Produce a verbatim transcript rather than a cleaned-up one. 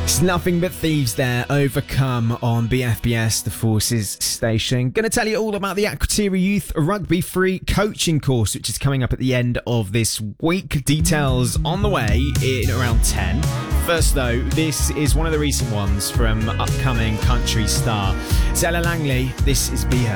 It's Nothing But Thieves there, Overcome on B F B S, the Forces station. Going to tell you all about the Akrotiri Youth Rugby Free Coaching Course, which is coming up at the end of this week. Details on the way in around ten. First though, this is one of the recent ones from upcoming country star Zella Langley. This is Be Her.